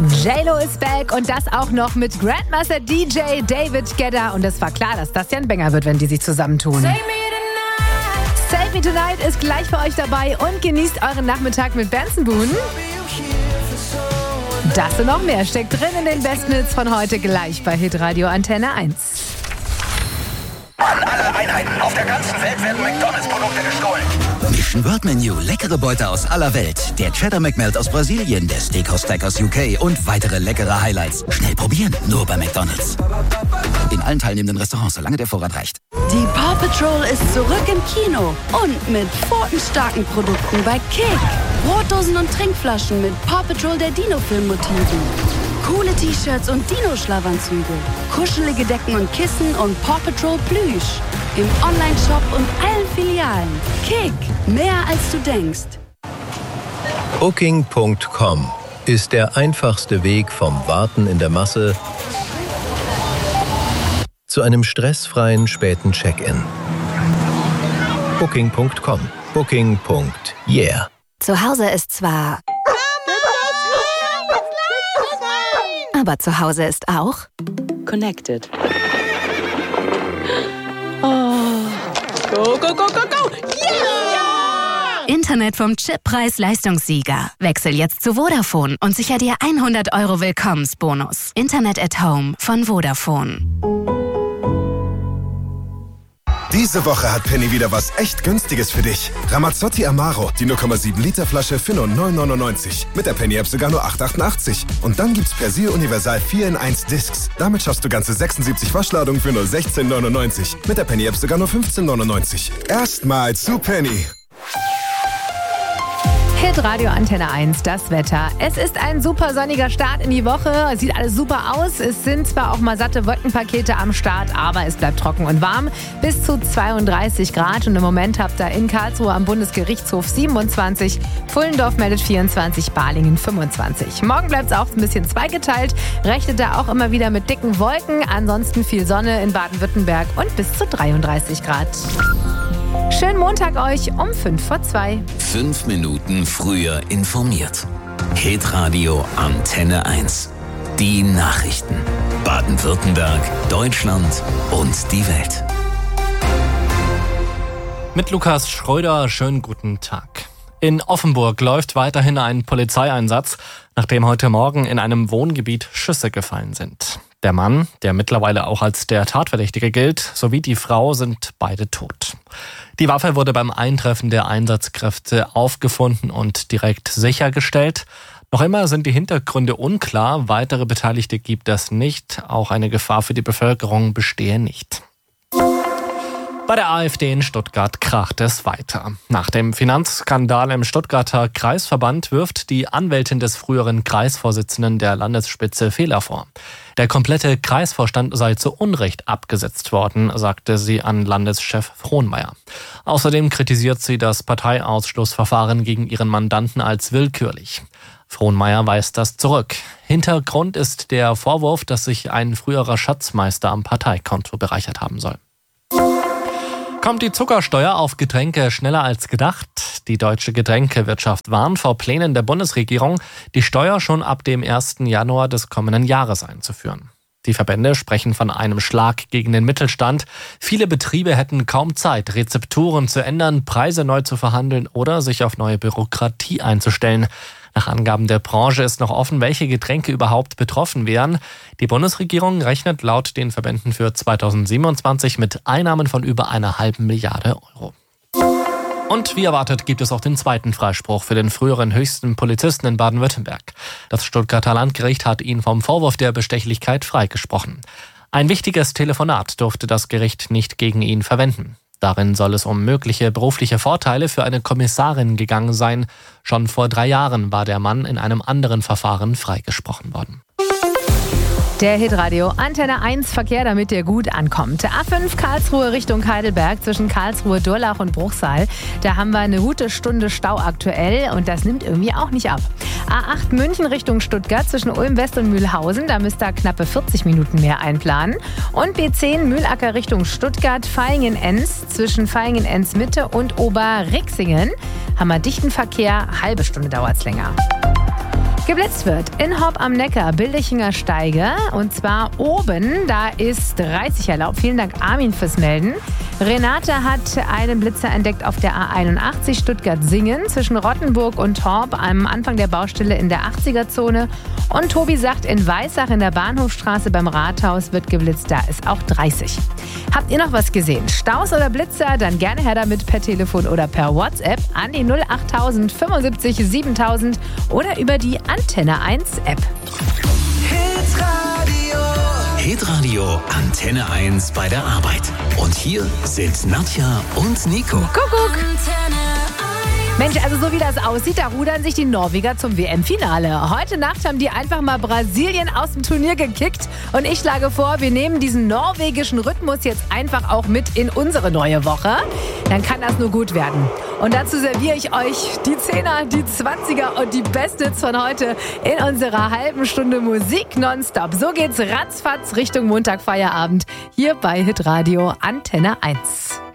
J-Lo ist back und das auch noch mit Grandmaster DJ David Guetta. Und es war klar, dass das ja ein Banger wird, wenn die sich zusammentun. Save Me Tonight ist gleich für euch dabei und genießt euren Nachmittag mit Benson Boone. Das und noch mehr steckt drin in den besten Hits von heute gleich bei Hitradio Antenne 1. An alle Einheiten auf der ganzen Welt werden McDonalds-Produkte gestohlen. Mission World Menu, leckere Beute aus aller Welt. Der Cheddar McMelt aus Brasilien, der Steakhouse Stack aus UK und weitere leckere Highlights. Schnell probieren, nur bei McDonalds. In allen teilnehmenden Restaurants, solange der Vorrat reicht. Die Paw Patrol ist zurück im Kino und mit pfotenstarken Produkten bei Kick. Brotdosen und Trinkflaschen mit Paw Patrol der Dino-Film-Motiven. Coole T-Shirts und Dino-Schlafanzüge. Kuschelige Decken und Kissen und Paw Patrol Plüsch. Im Onlineshop und allen Filialen. Kick, mehr als du denkst. Booking.com ist der einfachste Weg vom Warten in der Masse zu einem stressfreien späten Check-in. Booking.com. Booking.yeah. Zu Hause ist zwar... Aber zu Hause ist auch... Connected. Oh. Go, go, go, go, go! Yeah! Internet vom Chippreis-Leistungssieger. Wechsel jetzt zu Vodafone und sicher dir 100 € Willkommensbonus. Internet at Home von Vodafone. Diese Woche hat Penny wieder was echt Günstiges für dich. Ramazzotti Amaro, die 0,7 Liter Flasche für nur 9,99. Mit der Penny-App sogar nur 8,88. Und dann gibt's Persil Universal 4 in 1 Discs. Damit schaffst du ganze 76 Waschladungen für nur 16,99. Mit der Penny-App sogar nur 15,99. Erstmal zu Penny. Hitradio Antenne 1, das Wetter. Es ist ein super sonniger Start in die Woche. Es sieht alles super aus. Es sind zwar auch mal satte Wolkenpakete am Start, aber es bleibt trocken und warm. Bis zu 32 Grad. Und im Moment habt ihr in Karlsruhe am Bundesgerichtshof 27, Pfullendorf meldet 24, Balingen 25. Morgen bleibt es auch ein bisschen zweigeteilt. Rechnet da auch immer wieder mit dicken Wolken. Ansonsten viel Sonne in Baden-Württemberg und bis zu 33 Grad. Schönen Montag euch um 1:55. 5 Minuten früher informiert. Hitradio Antenne 1. Die Nachrichten. Baden-Württemberg, Deutschland und die Welt. Mit Lukas Schröder, schönen guten Tag. In Offenburg läuft weiterhin ein Polizeieinsatz, nachdem heute Morgen in einem Wohngebiet Schüsse gefallen sind. Der Mann, der mittlerweile auch als der Tatverdächtige gilt, sowie die Frau sind beide tot. Die Waffe wurde beim Eintreffen der Einsatzkräfte aufgefunden und direkt sichergestellt. Noch immer sind die Hintergründe unklar. Weitere Beteiligte gibt es nicht. Auch eine Gefahr für die Bevölkerung bestehe nicht. Bei der AfD in Stuttgart kracht es weiter. Nach dem Finanzskandal im Stuttgarter Kreisverband wirft die Anwältin des früheren Kreisvorsitzenden der Landesspitze Fehler vor. Der komplette Kreisvorstand sei zu Unrecht abgesetzt worden, sagte sie an Landeschef Frohnmeier. Außerdem kritisiert sie das Parteiausschlussverfahren gegen ihren Mandanten als willkürlich. Frohnmeier weist das zurück. Hintergrund ist der Vorwurf, dass sich ein früherer Schatzmeister am Parteikonto bereichert haben soll. Kommt die Zuckersteuer auf Getränke schneller als gedacht? Die deutsche Getränkewirtschaft warnt vor Plänen der Bundesregierung, die Steuer schon ab dem 1. Januar des kommenden Jahres einzuführen. Die Verbände sprechen von einem Schlag gegen den Mittelstand. Viele Betriebe hätten kaum Zeit, Rezepturen zu ändern, Preise neu zu verhandeln oder sich auf neue Bürokratie einzustellen. Nach Angaben der Branche ist noch offen, welche Getränke überhaupt betroffen wären. Die Bundesregierung rechnet laut den Verbänden für 2027 mit Einnahmen von über 1,5 Milliarde Euro. Und wie erwartet gibt es auch den zweiten Freispruch für den früheren höchsten Polizisten in Baden-Württemberg. Das Stuttgarter Landgericht hat ihn vom Vorwurf der Bestechlichkeit freigesprochen. Ein wichtiges Telefonat durfte das Gericht nicht gegen ihn verwenden. Darin soll es um mögliche berufliche Vorteile für eine Kommissarin gegangen sein. Schon vor 3 Jahren war der Mann in einem anderen Verfahren freigesprochen worden. Der Hitradio Antenne 1 Verkehr, damit der gut ankommt. A5 Karlsruhe Richtung Heidelberg zwischen Karlsruhe, Durlach und Bruchsal. Da haben wir eine gute Stunde Stau aktuell und das nimmt irgendwie auch nicht ab. A8 München Richtung Stuttgart zwischen Ulm West und Mühlhausen. Da müsst ihr knappe 40 Minuten mehr einplanen. Und B10 Mühlacker Richtung Stuttgart, Vaihingen-Enz zwischen Vaihingen-Enz Mitte und Oberrixingen. Haben wir dichten Verkehr, halbe Stunde dauert es länger. geblitzt wird in Horb am Neckar, Bildichinger Steige. Und zwar oben, da ist 30 erlaubt. Vielen Dank, Armin, fürs Melden. Renate hat einen Blitzer entdeckt auf der A81 Stuttgart-Singen zwischen Rottenburg und Horb am Anfang der Baustelle in der 80er-Zone. Und Tobi sagt, in Weissach in der Bahnhofstraße beim Rathaus wird geblitzt, da ist auch 30. Habt ihr noch was gesehen? Staus oder Blitzer? Dann gerne her damit per Telefon oder per WhatsApp an die 08000 75 7000 oder über die Antenne 1 App. Hitradio Antenne 1 bei der Arbeit. Und hier sind Nadja und Nico. Kuckuck. Mensch, also so wie das aussieht, da rudern sich die Norweger zum WM-Finale. Heute Nacht haben die einfach mal Brasilien aus dem Turnier gekickt. Und ich schlage vor, wir nehmen diesen norwegischen Rhythmus jetzt einfach auch mit in unsere neue Woche. Dann kann das nur gut werden. Und dazu serviere ich euch die 10er, die 20er und die Best-Hits von heute in unserer halben Stunde Musik nonstop. So geht's ratzfatz Richtung Montagfeierabend hier bei Hitradio Antenne 1.